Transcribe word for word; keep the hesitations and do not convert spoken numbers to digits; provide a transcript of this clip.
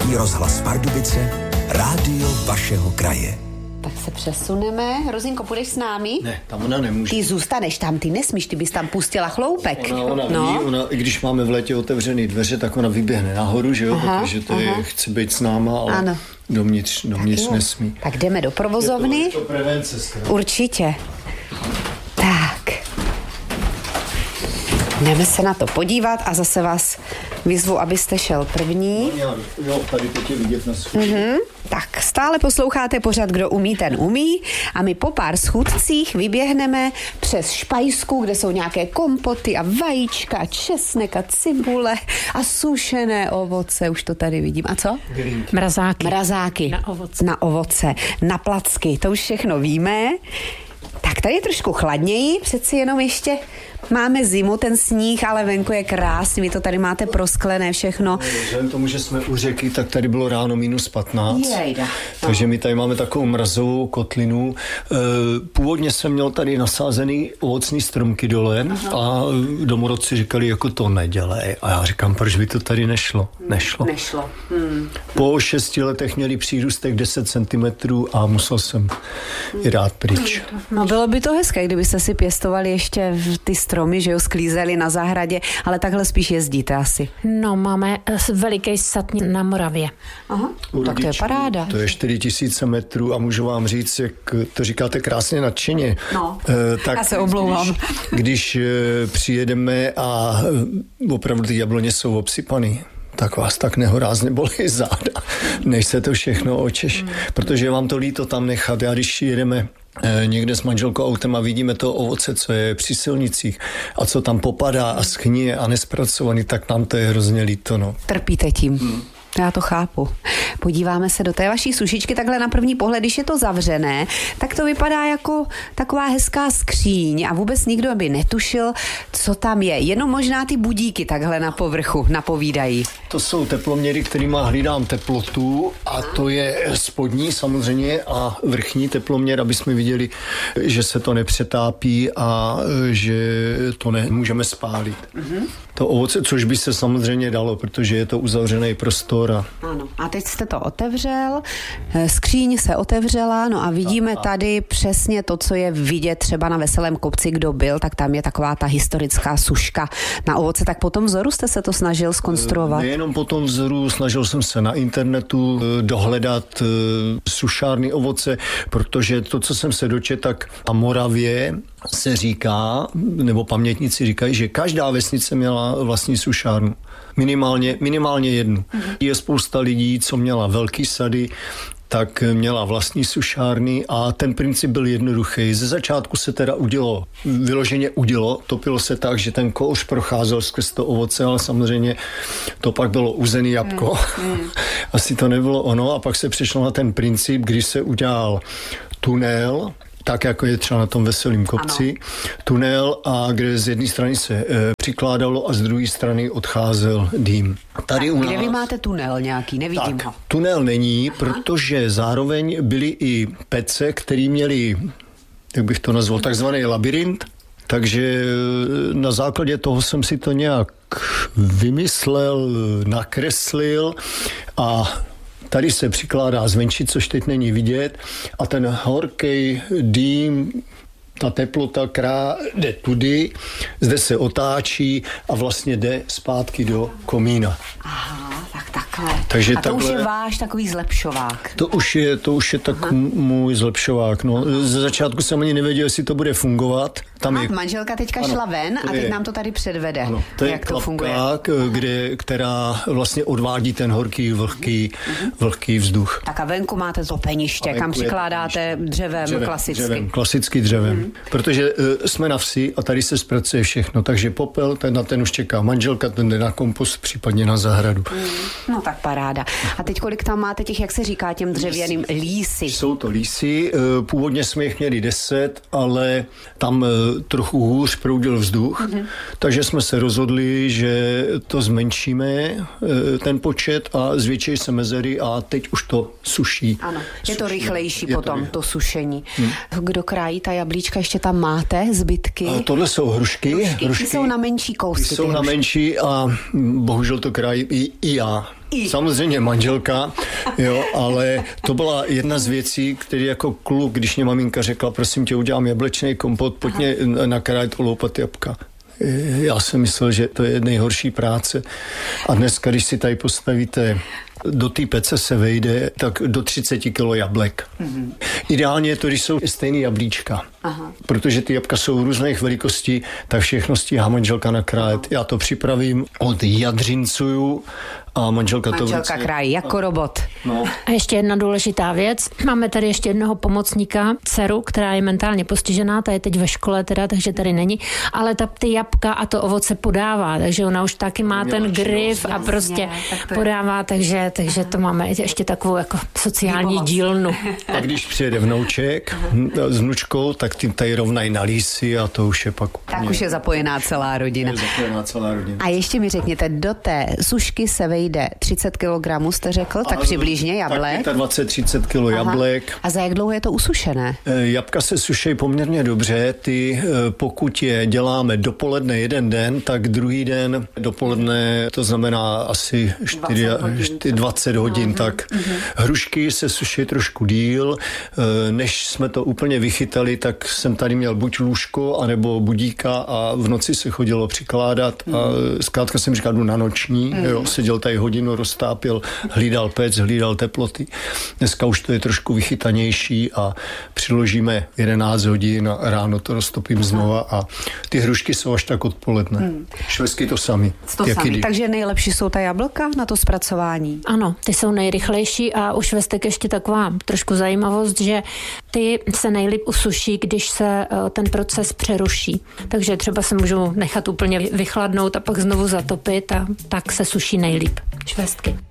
Český rozhlas Pardubice, rádio vašeho kraje. Tak se přesuneme. Rozinko, půjdeš s námi? Ne, tam ona nemůže. Ty zůstaneš tam, ty nesmíš, ty bys tam pustila chloupek. Ona, ona no. ví, ona, i když máme v létě otevřený dveře, tak ona vyběhne nahoru, že jo, aha, protože to je, chce být s náma, ale ano. dovnitř, dovnitř nesmí. Tak jdeme do provozovny. Je to, je to prevence, zkrátka. Určitě. Tak. Jdeme se na to podívat a zase vás vyzvu, abyste šel první. Jo, tady teď je vidět na mm-hmm. Tak stále posloucháte pořad Kdo umí, ten umí a my po pár schůdcích vyběhneme přes špajsku, kde jsou nějaké kompoty a vajíčka, česnek a cibule a sušené ovoce, už to tady vidím. A co? Mrazáky. Mrazáky. Na ovoce. Na ovoce, na placky, to už všechno víme. Tak tady je trošku chladněji, přeci jenom ještě máme zimu, ten sníh, ale venku je krásný, vy to tady máte prosklené všechno. Vzhledem tomu, že jsme u řeky, tak tady bylo ráno minus patnáct, Jejda. takže my tady máme takovou mrazovou kotlinu. Původně jsem měl tady nasázený ovocný stromky dole. Aha. A domorodci říkali, jako to nedělej. A já říkám, proč by to tady nešlo? Nešlo. Nešlo. Hmm. Po šesti letech měli přírůstek deset centimetrů a musel jsem i rád pryč. No bylo by to hezké, kdybyste si pěstovali ještě ty stromy, že jo, sklízeli na zahradě, ale takhle spíš jezdíte asi. No, máme veliký sad na Moravě. Aha, tak to je paráda. To je čtyři tisíce metrů a můžu vám říct, jak to říkáte krásně nadšeně. No, e, tak já se omlouvám. Když, když přijedeme a opravdu ty jabloně jsou obsypaný, tak vás tak nehorázně bolí záda, než se to všechno očeš. Hmm. Protože je vám to líto tam nechat. Já když jedeme někde s manželkou autem a vidíme to ovoce, co je při silnicích a co tam popadá a schníje a nespracovaný, tak nám to je hrozně líto. No. Trpíte tím. Hmm. Já to chápu. Podíváme se do té vaší sušičky takhle na první pohled, když je to zavřené, tak to vypadá jako taková hezká skříň a vůbec nikdo by netušil, co tam je. Jenom možná ty budíky takhle na povrchu napovídají. To jsou teploměry, kterými hlídám teplotu a to je spodní samozřejmě a vrchní teploměr, aby jsme viděli, že se to nepřetápí a že to nemůžeme spálit. Mm-hmm. To ovoce, což by se samozřejmě dalo, protože je to uzavřený prostor. A... Ano. A teď jste to otevřel, skříň se otevřela, no a vidíme a, a... tady přesně to, co je vidět třeba na Veselém kopci, kdo byl, tak tam je taková ta historická suška na ovoce. Tak po tom vzoru jste se to snažil zkonstruovat? Nejenom po tom vzoru, snažil jsem se na internetu dohledat sušárny ovoce, protože to, co jsem se dočetl, tak na Moravě se říká, nebo pamětníci říkají, že každá vesnice měla vlastní sušárnu. Minimálně, minimálně jednu. Mm-hmm. Je spousta lidí, co měla velký sady, tak měla vlastní sušárny a ten princip byl jednoduchý. Ze začátku se teda udělo, vyloženě udělo, topilo se tak, že ten kouř procházel skrz to ovoce, ale samozřejmě to pak bylo uzený jabko. Mm. Asi to nebylo ono a pak se přešlo na ten princip, když se udělal tunel, tak jako je třeba na tom Veselým kopci, ano. tunel a kde z jedné strany se e, přikládalo a z druhé strany odcházel dým. Tady tak, u nás, kde vy máte tunel nějaký, nevidím tak, ho. Tunel není, protože zároveň byly i pece, který měli, jak bych to nazval, takzvaný labyrint, takže na základě toho jsem si to nějak vymyslel, nakreslil a tady se přikládá zvenčí, což teď není vidět a ten horký dým, ta teplota, která jde tudy, zde se otáčí a vlastně jde zpátky do komína. Aha, tak takhle. Takže a to takhle, už je váš takový zlepšovák. To už je, to už je tak Aha. můj zlepšovák. No. Ze začátku jsem ani nevěděl, jestli to bude fungovat. Tam Aha, je... manželka teďka ano, šla ven a teď je... nám to tady předvede, ano, to jak to funguje. Kde, která vlastně odvádí ten horký, vlhký, uh-huh. vlhký vzduch. Tak a venku máte topeniště, kam přikládáte dřevem, dřevem klasicky. Dřevem, klasicky dřevem. Uh-huh. Protože uh, jsme na vsi a tady se zpracuje všechno, takže popel, ten na ten už čeká manželka, ten jde na kompost, případně na zahradu. Uh-huh. No tak paráda. A teď kolik tam máte těch, jak se říká, těm dřevěným lísy? Jsou to lísy, původně jsme jich měli deset, ale tam trochu hůř proudil vzduch, mm-hmm. takže jsme se rozhodli, že to zmenšíme, ten počet a zvětší se mezery a teď už to suší. Ano, je to suší. rychlejší je potom, to, to sušení. Hmm. Kdo krájí ta jablíčka, ještě tam máte zbytky? A tohle jsou hrušky. Hrušky, hrušky. Ty jsou na menší kousky. Ty jsou ty na menší a bohužel to krájí i, i já. samozřejmě manželka, jo, ale to byla jedna z věcí, který jako kluk, když mě maminka řekla, prosím tě, udělám jablečný kompot, pojď mě nakrájet uloupat jabka. Já jsem myslel, že to je nejhorší práce. A dneska, když si tady postavíte, do té pece se vejde tak do třicet kilo jablek. Mm-hmm. Ideálně je to, když jsou stejný jablíčka. Aha. Protože ty jabka jsou různých velikostí, tak všechno stíhá manželka nakrájet. Já to připravím, odjadřincuju a manželka, manželka to... Manželka krájí jako robot. No. A ještě jedna důležitá věc. Máme tady ještě jednoho pomocníka, dceru, která je mentálně postižená, ta je teď ve škole teda, takže tady není, ale ta ty jabka a to ovoce podává, takže ona už taky má ten grif a prostě podává, takže, takže to máme ještě takovou jako sociální dílnu. A když přijede vnouček s vnučkou, tak tím tady rovnají na lísy a to už je pak... Tak už je zapojená celá rodina. Je zapojená celá rodina. A ještě mi řekněte, do té sušky se vejde třicet kilogramů, jste řekl, tak přibližně jablek. Tak dvacet třicet kilo jablek. A za jak dlouho je to usušené? Jabka se sušejí poměrně dobře. Ty, pokud je děláme dopoledne jeden den, tak druhý den dopoledne, to znamená asi čtyři, dvacet hodin, tak hrušky se suší trošku díl. Než jsme to úplně vychytali, tak jsem tady měl buď lůžko, anebo budíka a v noci se chodilo přikládat a zkrátka jsem říkal, jdu na noční, jo, seděl tady hodinu, roztápil, hlídal pec, hlídal teploty. Dneska už to je trošku vychytanější a přiložíme jedenáct hodin a ráno to roztopím znova a ty hrušky jsou až tak odpoledne. Hmm. Švestky to sami. To sami. Takže nejlepší jsou ta jablka na to zpracování? Ano, ty jsou nejrychlejší a u švestek ještě taková trošku zajímavost, že ty se nejlíp usuší, když se ten proces přeruší. Takže třeba se můžou nechat úplně vychladnout a pak znovu zatopit a tak se suší nejlíp švestky.